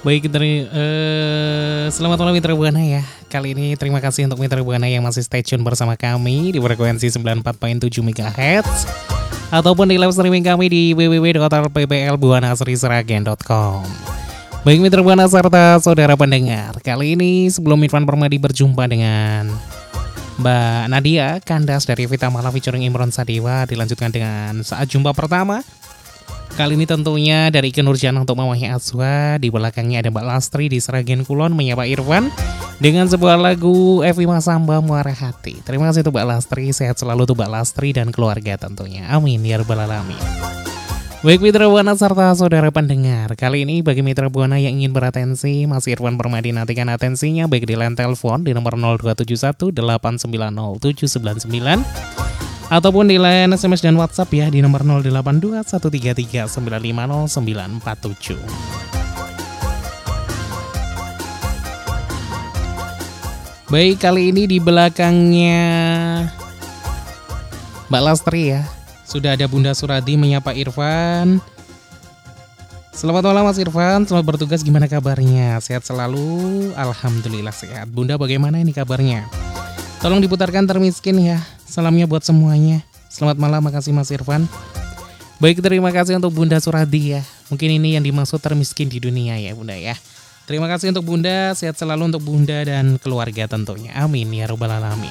Baik, selamat malam Mitra Buana ya. Kali ini terima kasih untuk Mitra Buana yang masih stay tune bersama kami di frekuensi 94.7 MHz ataupun di live streaming kami di www.pplbuanasrisragen.com. Baik Mitra Buana serta saudara pendengar, kali ini sebelum Irfan Permadi berjumpa dengan Mbak Nadia Kandas dari Vita Mala featuring Imron Sadewa, dilanjutkan dengan saat jumpa pertama. Kali ini tentunya dari Ikke Nurjanah untuk Mamahi Azwa. Di belakangnya ada Mbak Lastri di Sragen Kulon menyapa Irfan dengan sebuah lagu Evi Masamba Muara Hati. Terima kasih untuk Mbak Lastri, sehat selalu untuk Mbak Lastri dan keluarga tentunya. Amin ya rabbal alamin. Baik Mitra Buana serta saudara pendengar, kali ini bagi Mitra Buana yang ingin beratensi, Mas Irfan Permadi nantikan atensinya baik di line telepon di nomor 0271 890 799 ataupun di line SMS dan WhatsApp ya di nomor 082 133 950 947. Baik, kali ini di belakangnya Mbak Lastri ya, sudah ada Bunda Suradi menyapa Irfan. Selamat malam Mas Irfan, selamat bertugas, gimana kabarnya? Sehat selalu? Alhamdulillah sehat. Bunda bagaimana ini kabarnya? Tolong diputarkan Termiskin ya. Salamnya buat semuanya. Selamat malam, makasih Mas Irfan. Baik, terima kasih untuk Bunda Suradi ya. Mungkin ini yang dimaksud termiskin di dunia ya Bunda ya. Terima kasih untuk Bunda, sehat selalu untuk Bunda dan keluarga tentunya. Amin ya rabbal alamin.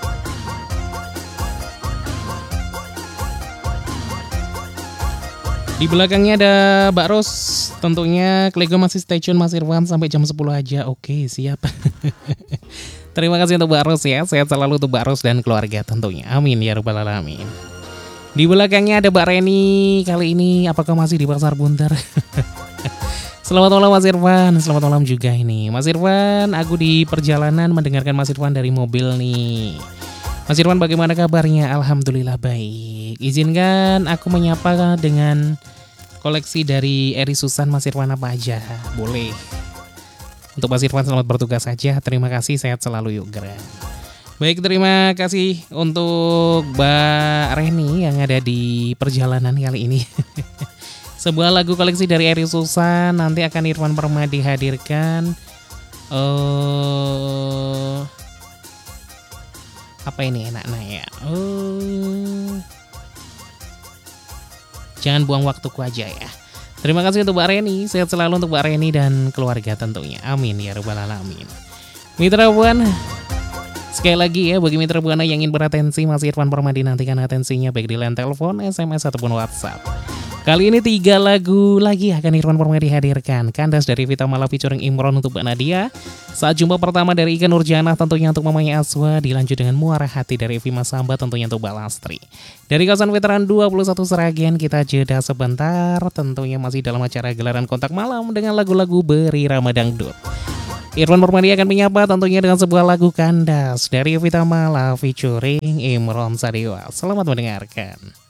Di belakangnya ada Mbak Ros. Tentunya Klego masih stay tune Mas Irfan sampai jam 10 aja. Oke, siap. Terima kasih untuk Mbak Ros ya. Sehat selalu untuk Mbak Ros dan keluarga tentunya. Amin ya rabbal alamin. Di belakangnya ada Mbak Reni. Kali ini apakah masih di Pasar Buntar? Selamat malam Mas Irfan. Selamat malam juga ini Mas Irfan, aku di perjalanan mendengarkan Mas Irfan dari mobil nih. Mas Irfan bagaimana kabarnya? Alhamdulillah baik. Izinkan aku menyapa dengan koleksi dari Eri Susan Mas Irfan apa aja? Boleh. Untuk Mas Irfan selamat bertugas saja. Terima kasih, sehat selalu yuk gerak. Baik, terima kasih untuk Mbak Reni yang ada di perjalanan kali ini. Sebuah lagu koleksi dari Eri Susan nanti akan Irfan Permadi hadirkan. Apa ini enaknya ya? Jangan buang waktuku aja ya. Terima kasih untuk Mbak Reni, sehat selalu untuk Mbak Reni dan keluarga tentunya. Amin ya rabbal alamin. Mitra Buana, sekali lagi ya bagi Mitra Buana yang ingin beratensi, Mas Irfan Permadi nantikan atensinya baik di line telepon, SMS ataupun WhatsApp. Kali ini 3 lagu lagi akan Irfan Permadi hadirkan. Kandas dari Vita Mala featuring Imron untuk Mbak Nadia. Saat jumpa pertama dari Ikke Nurjanah tentunya untuk Mamanya Azwa. Dilanjut dengan Muara Hati dari Evi Masamba tentunya untuk Mbak Lastri. Dari kawasan Veteran 21 Sragen kita jeda sebentar. Tentunya masih dalam acara gelaran kontak malam dengan lagu-lagu berirama dangdut. Irfan Permadi akan menyapa tentunya dengan sebuah lagu Kandas dari Vita Mala featuring Imron Sadewa. Selamat mendengarkan.